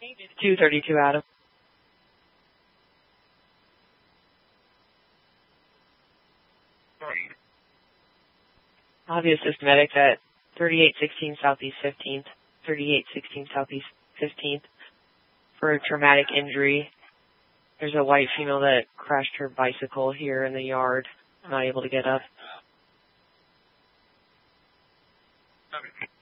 232 Adam. Obvious medic at 3816 Southeast 15th, 3816 Southeast 15th for a traumatic injury. There's a white female that crashed her bicycle here in the yard, not able to get up. Okay.